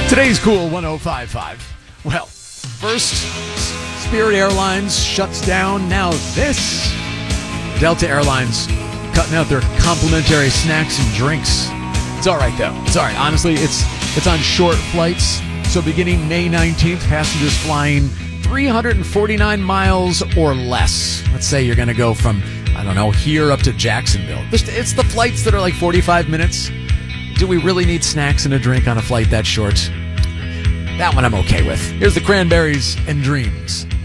Today's Cool 105.5. Well, first, Spirit Airlines shuts down. Now this. Delta Airlines cutting out their complimentary snacks and drinks. It's all right, though. It's all right. Honestly, it's on short flights. So beginning May 19th, passengers flying 349 miles or less. Let's say you're going to go from, I don't know, here up to Jacksonville. It's the flights that are like 45 minutes. Do we really need snacks and a drink on a flight that short? That one I'm okay with. Here's the Cranberries and Dreams.